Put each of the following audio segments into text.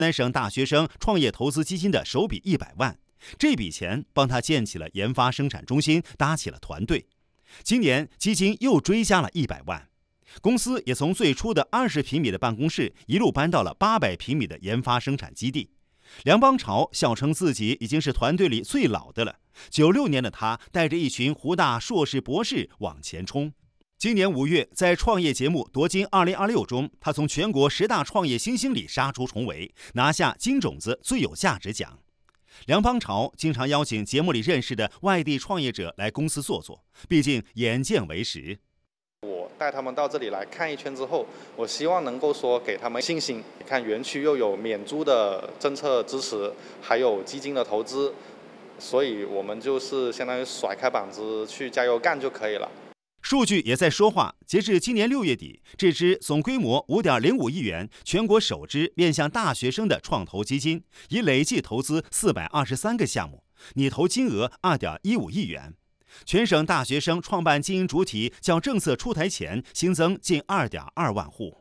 南省大学生创业投资基金的首笔100万，这笔钱帮他建起了研发生产中心，搭起了团队。今年基金又追加了100万，公司也从最初的20平米的办公室一路搬到了800平米的研发生产基地。梁邦潮笑称自己已经是团队里最老的了。96年的他带着一群湖大硕士博士往前冲。今年5月，在创业节目夺金2026中，他从全国10大创业新星里杀出重围，拿下金种子最有价值奖。梁邦潮经常邀请节目里认识的外地创业者来公司坐坐，毕竟眼见为实。 我带他们到这里来看一圈之后，我希望能够说给他们信心。你看园区又有免租的政策支持，还有基金的投资，所以我们就是相当于甩开膀子去加油干就可以了。 数据也在说话，截至今年6月底，这支总规模5.05亿元、全国首支面向大学生的创投基金，已累计投资423个项目，拟投金额2.15亿元。全省大学生创办经营主体较政策出台前新增近2.2万户。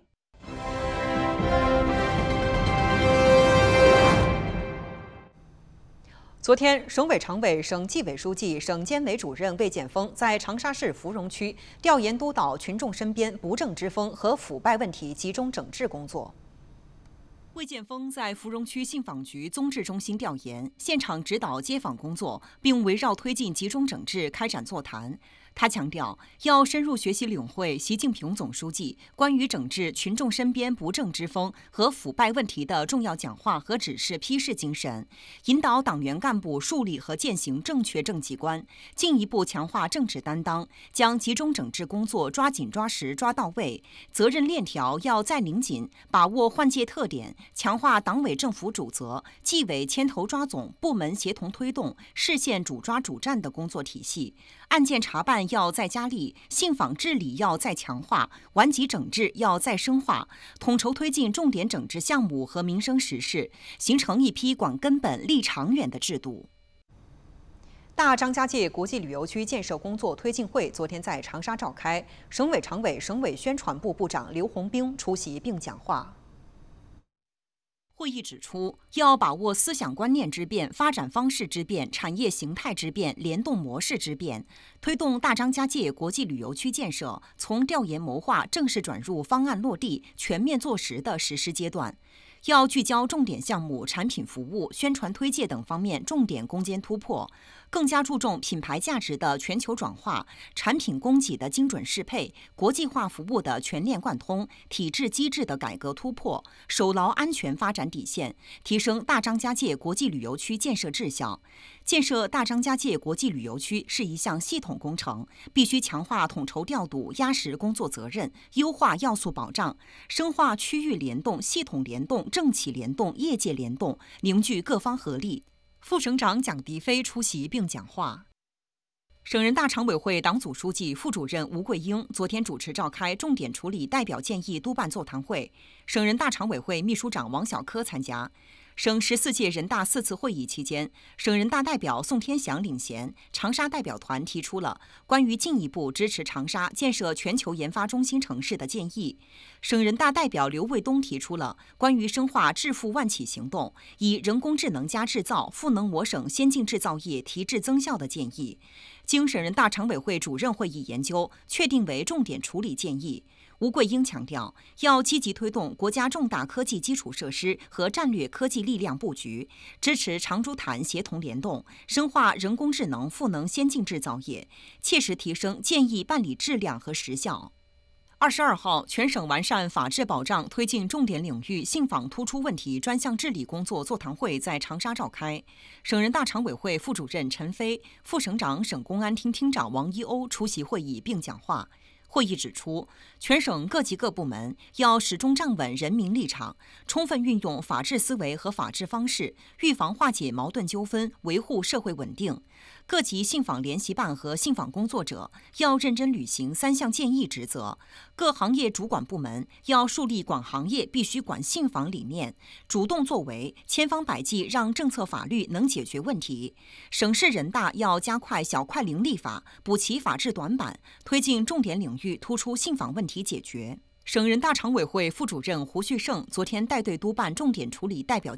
昨天，省委常委、省纪委书记、省监委主任魏建峰在长沙市芙蓉区调研督导群众身边不正之风和腐败问题集中整治工作。 魏建峰在芙蓉区信访局综治中心调研，现场指导接访工作，并围绕推进集中整治开展座谈。他强调，要深入学习领会习近平总书记关于整治群众身边不正之风和腐败问题的重要讲话和指示批示精神，引导党员干部树立和践行正确政绩观，进一步强化政治担当，将集中整治工作抓紧抓实抓到位，责任链条要再拧紧，把握换届特点，强化党委政府主责、纪委牵头抓总、部门协同推动、市县主抓主战的工作体系。案件查办要再加力，信访治理要再强化，顽疾整治要再深化，统筹推进重点整治项目和民生实事，形成一批管根本、立长远的制度。 大张家界国际旅游区建设工作推进会昨天在长沙召开，省委常委、省委宣传部部长刘洪兵出席并讲话。 会议指出，要把握思想观念之变、发展方式之变、产业形态之变、联动模式之变，推动大张家界国际旅游区建设从调研谋划正式转入方案落地、全面做实的实施阶段。要聚焦重点项目、产品服务、宣传推介等方面重点攻坚突破，更加注重品牌价值的全球转化、产品供给的精准适配、国际化服务的全链贯通、体制机制的改革突破，守牢安全发展底线，提升大张家界国际旅游区建设质效。建设大张家界国际旅游区是一项系统工程，必须强化统筹调度、压实工作责任，优化要素保障，深化区域联动、系统联动、政企联动、业界联动，凝聚各方合力。副省长蒋迪飞出席并讲话。省人大常委会党组书记、副主任吴桂英昨天主持召开重点处理代表建议督办座谈会，省人大常委会秘书长王小柯参加。省14届人大4次会议期间，省人大代表宋天祥领衔，长沙代表团提出了关于进一步支持长沙建设全球研发中心城市的建议。省人大代表刘卫东提出了关于深化致富万企行动，以人工智能加制造赋能我省先进制造业提质增效的建议，经省人大常委会主任会议研究，确定为重点处理建议。吴桂英强调，要积极推动国家重大科技基础设施和战略科技力量布局，支持长株潭协同联动，深化人工智能赋能先进制造业，切实提升建议办理质量和时效。22号，全省完善法治保障推进重点领域信访突出问题专项治理工作座谈会在长沙召开，省人大常委会副主任陈飞、副省长、省公安厅厅长王一欧出席会议并讲话。会议指出，全省各级各部门要始终站稳人民立场，充分运用法治思维和法治方式，预防化解矛盾纠纷，维护社会稳定。各级信访联席办和信访工作者要认真履行3项建议职责，各行业主管部门要树立管行业必须管信访理念，主动作为，千方百计让政策法律能解决问题。省市人大要加快小快灵立法，补齐法治短板，推进重点领域突出信访问题解决。省人大常委会副主任胡旭胜昨天带队督办重点处理代表